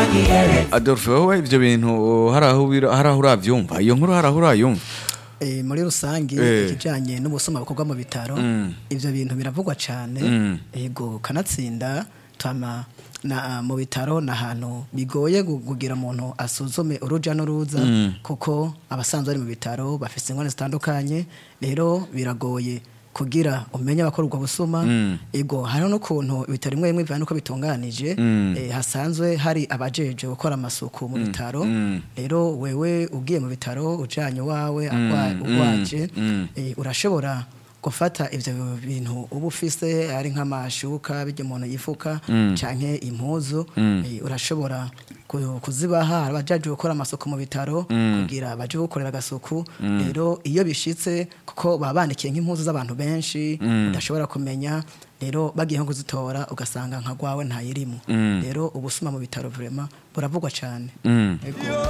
Adolphe wowe ivyo bintu haraho uravyumva iyo nkuru haraho urayumva muri rusangi ikijanye n'ubusuma bukorwa mu bitaro ivyo bintu biravugwa cyane yego kanatsinda twama na mu bitaro n'ahantu bigoye kugira umuntu asuzume uruja n'uruza kuko abasanzwe ari mu bitaro bafise ingorane zitandukanye rero biragoye kugira umenye abakorwa busuma ego hari no kuntu bitari imwe bivana uko bitunganije hasanzwe hari abajeje gukora amasuku mu bitaro rero wewe ugiye mu bitaro ujanye wawe agwaje urashobora gufata ivyo bintu ubu ufise ari nk'amashuka bijye umuntu yifuka canke impuzu urashobora kuzibaha abajaje gukora amasuku mu bitaro kugira baje gukorera agasuku rero iyo bishitse kuko babandikiye nk'impuzu z'abantu benshi udashobora kumenya rero bagiye nko kuzitora ugasanga nka gwawe ntayirimo rero ubusuma mu bitaro vraiment buravugwa cyane